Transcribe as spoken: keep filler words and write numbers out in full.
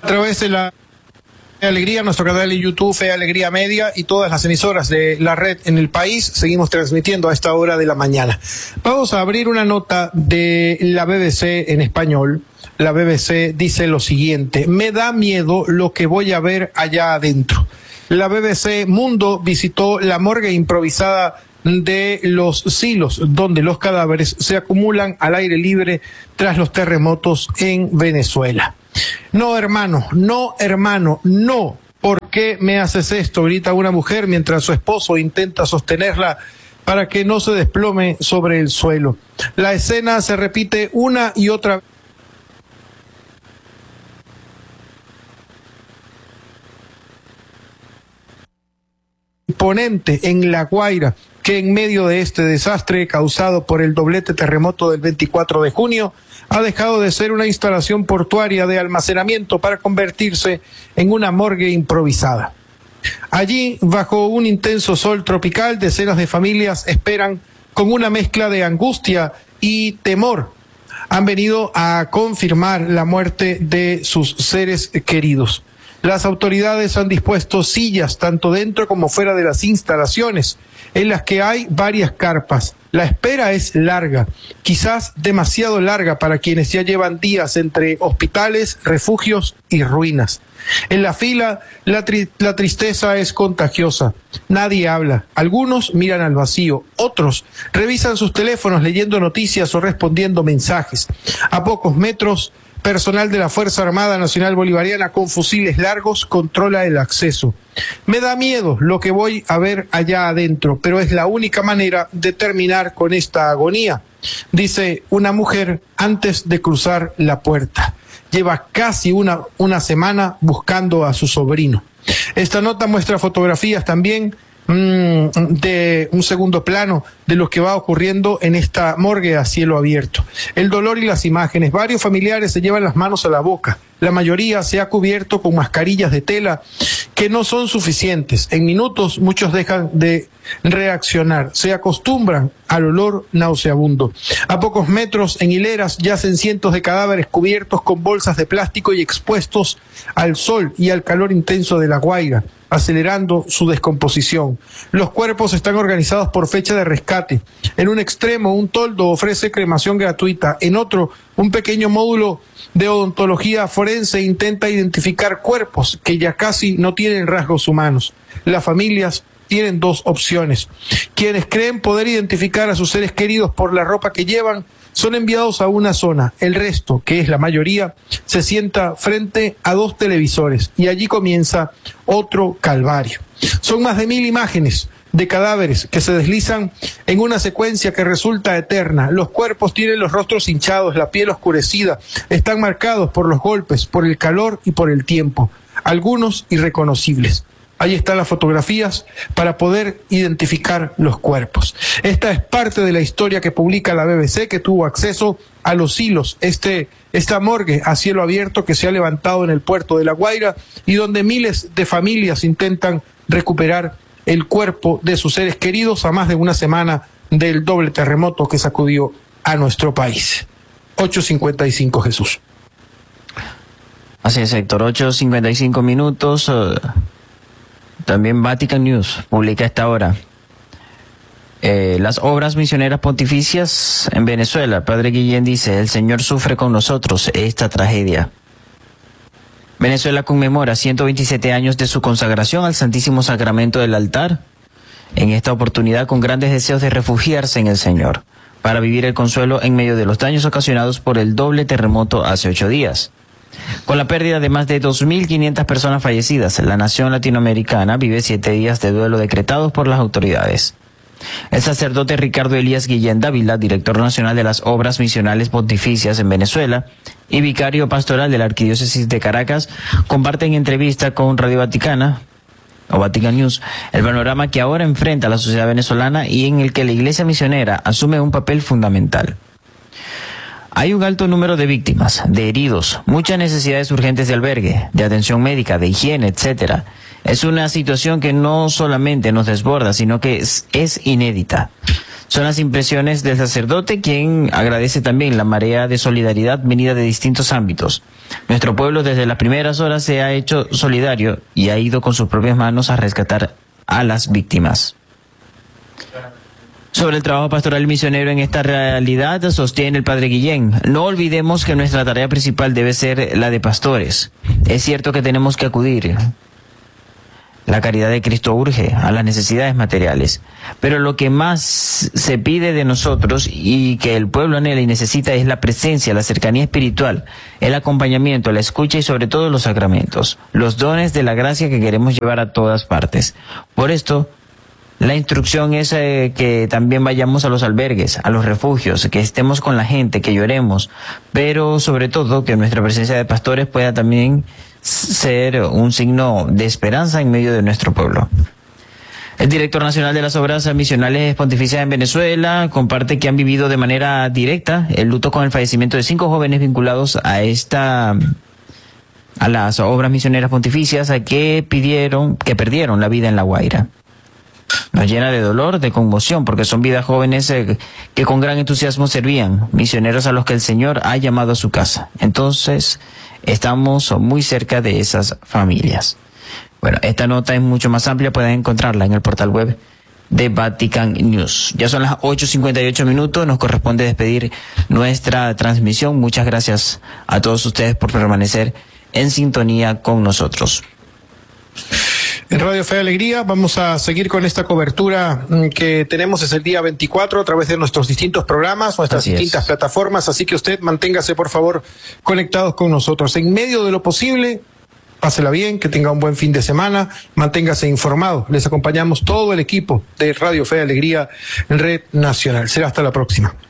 través de la Alegría, nuestro canal en YouTube, Fe Alegría Media, y todas las emisoras de la red en el país. Seguimos transmitiendo a esta hora de la mañana. Vamos a abrir una nota de la B B C en español. La B B C dice lo siguiente: me da miedo lo que voy a ver allá adentro. La B B C Mundo visitó la morgue improvisada de Los Silos, donde los cadáveres se acumulan al aire libre tras los terremotos en Venezuela. No, hermano, no, hermano, no. ¿Por qué me haces esto?, grita una mujer mientras su esposo intenta sostenerla para que no se desplome sobre el suelo. La escena se repite una y otra vez. Imponente en La Guaira, que en medio de este desastre causado por el doblete terremoto del veinticuatro de junio, ha dejado de ser una instalación portuaria de almacenamiento para convertirse en una morgue improvisada. Allí, bajo un intenso sol tropical, decenas de familias esperan con una mezcla de angustia y temor. Han venido a confirmar la muerte de sus seres queridos. Las autoridades han dispuesto sillas tanto dentro como fuera de las instalaciones, en las que hay varias carpas. La espera es larga, quizás demasiado larga para quienes ya llevan días entre hospitales, refugios y ruinas. En la fila, la, tri- la tristeza es contagiosa. Nadie habla. Algunos miran al vacío. Otros revisan sus teléfonos leyendo noticias o respondiendo mensajes. A pocos metros, personal de la Fuerza Armada Nacional Bolivariana con fusiles largos controla el acceso. Me da miedo lo que voy a ver allá adentro, pero es la única manera de terminar con esta agonía, dice una mujer antes de cruzar la puerta. Lleva casi una, una semana buscando a su sobrino. Esta nota muestra fotografías también mmm, de un segundo plano de lo que va ocurriendo en esta morgue a cielo abierto. El dolor y las imágenes. Varios familiares se llevan las manos a la boca. La mayoría se ha cubierto con mascarillas de tela que no son suficientes. En minutos muchos dejan de reaccionar, se acostumbran al olor nauseabundo. A pocos metros, en hileras, yacen cientos de cadáveres cubiertos con bolsas de plástico y expuestos al sol y al calor intenso de La Guaira, acelerando su descomposición. Los cuerpos están organizados por fecha de rescate. En un extremo, un toldo ofrece cremación gratuita. En otro, un pequeño módulo de odontología forense intenta identificar cuerpos que ya casi no tienen rasgos humanos. Las familias tienen dos opciones. Quienes creen poder identificar a sus seres queridos por la ropa que llevan son enviados a una zona. El resto, que es la mayoría, se sienta frente a dos televisores y allí comienza otro calvario. Son más de mil imágenes de cadáveres que se deslizan en una secuencia que resulta eterna. Los cuerpos tienen los rostros hinchados, la piel oscurecida, están marcados por los golpes, por el calor y por el tiempo, algunos irreconocibles. Ahí están las fotografías para poder identificar los cuerpos. Esta es parte de la historia que publica la B B C, que tuvo acceso a Los Silos, este, esta morgue a cielo abierto que se ha levantado en el puerto de La Guaira y donde miles de familias intentan recuperar el cuerpo de sus seres queridos a más de una semana del doble terremoto que sacudió a nuestro país. ocho cincuenta y cinco, Jesús. Así es, Héctor, ocho cincuenta y cinco minutos. Uh, también Vatican News publica a esta hora eh, las obras misioneras pontificias en Venezuela. Padre Guillén dice: el Señor sufre con nosotros esta tragedia. Venezuela conmemora ciento veintisiete años de su consagración al Santísimo Sacramento del altar, en esta oportunidad con grandes deseos de refugiarse en el Señor, para vivir el consuelo en medio de los daños ocasionados por el doble terremoto hace ocho días. Con la pérdida de más de dos mil quinientas personas fallecidas, la nación latinoamericana vive siete días de duelo decretados por las autoridades. El sacerdote Ricardo Elías Guillén Dávila, director nacional de las Obras Misionales Pontificias en Venezuela y vicario pastoral de la Arquidiócesis de Caracas, comparte en entrevista con Radio Vaticana o Vatican News el panorama que ahora enfrenta la sociedad venezolana y en el que la Iglesia misionera asume un papel fundamental. Hay un alto número de víctimas, de heridos, muchas necesidades urgentes de albergue, de atención médica, de higiene, etcétera. Es una situación que no solamente nos desborda, sino que es, es inédita. Son las impresiones del sacerdote, quien agradece también la marea de solidaridad venida de distintos ámbitos. Nuestro pueblo desde las primeras horas se ha hecho solidario y ha ido con sus propias manos a rescatar a las víctimas. Sobre el trabajo pastoral misionero en esta realidad, sostiene el padre Guillén: no olvidemos que nuestra tarea principal debe ser la de pastores. Es cierto que tenemos que acudir. La caridad de Cristo urge a las necesidades materiales, pero lo que más se pide de nosotros y que el pueblo anhela y necesita es la presencia, la cercanía espiritual, el acompañamiento, la escucha y sobre todo los sacramentos, los dones de la gracia que queremos llevar a todas partes. Por esto, la instrucción es eh, que también vayamos a los albergues, a los refugios, que estemos con la gente, que lloremos, pero sobre todo que nuestra presencia de pastores pueda también ser un signo de esperanza en medio de nuestro pueblo. El director nacional de las obras misionales pontificias en Venezuela comparte que han vivido de manera directa el luto con el fallecimiento de cinco jóvenes vinculados a esta a las obras misioneras pontificias a que pidieron que perdieron la vida en La Guaira. Nos llena de dolor, de conmoción, porque son vidas jóvenes eh, que con gran entusiasmo servían, misioneros a los que el Señor ha llamado a su casa. Entonces, estamos muy cerca de esas familias. Bueno, esta nota es mucho más amplia, pueden encontrarla en el portal web de Vatican News. Ya son las ocho cincuenta y ocho minutos, nos corresponde despedir nuestra transmisión. Muchas gracias a todos ustedes por permanecer en sintonía con nosotros. En Radio Fe y Alegría vamos a seguir con esta cobertura que tenemos desde el día veinticuatro a través de nuestros distintos programas, nuestras Así distintas es. plataformas, así que usted manténgase por favor conectados con nosotros. En medio de lo posible, pásela bien, que tenga un buen fin de semana, manténgase informado. Les acompañamos todo el equipo de Radio Fe y Alegría, Red Nacional. Será hasta la próxima.